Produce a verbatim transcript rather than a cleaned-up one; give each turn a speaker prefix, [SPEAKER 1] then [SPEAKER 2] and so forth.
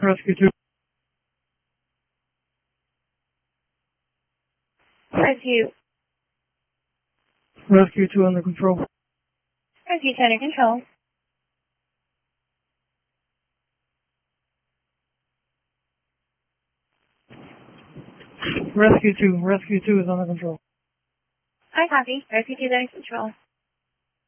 [SPEAKER 1] Rescue two.
[SPEAKER 2] Rescue.
[SPEAKER 1] Rescue two under control.
[SPEAKER 2] Rescue two under control.
[SPEAKER 1] Rescue two. Rescue two is under control.
[SPEAKER 2] I copy. Rescue two is under control.